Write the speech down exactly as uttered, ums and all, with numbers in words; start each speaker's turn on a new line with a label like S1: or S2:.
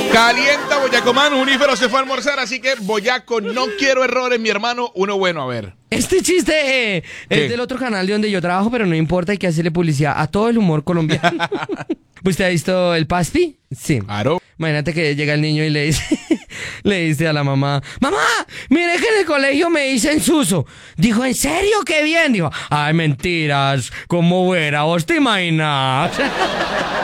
S1: Calienta Boyaco, mano. Junífero se fue a almorzar, así que Boyaco, no quiero errores, mi hermano. Uno bueno, a ver.
S2: Este chiste eh,
S1: ¿Qué?
S2: es del otro canal de donde yo trabajo, pero no importa, hay que hacerle publicidad a todo el humor colombiano. ¿Usted ha visto el Paspi? Sí.
S1: Claro.
S2: Imagínate que llega el niño y le dice, le dice a la mamá, mamá, mire que en el colegio me dicen Suso. Dijo, ¿en serio? ¡Qué bien! Dijo, ay, mentiras, ¿cómo era? ¿Vos te imaginas?